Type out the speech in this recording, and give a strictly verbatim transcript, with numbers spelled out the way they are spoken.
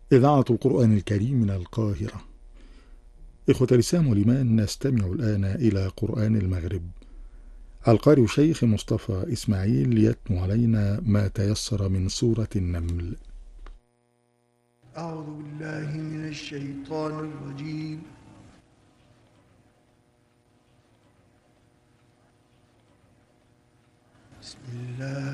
إذاعة القرآن الكريم من القاهرة. إخوة الإسلام والإيمان، نستمع الآن إلى قرآن المغرب. القارئ شيخ مصطفى إسماعيل يتلو علينا ما تيسر من سورة النمل. أعوذ بالله من الشيطان الرجيم. بسم الله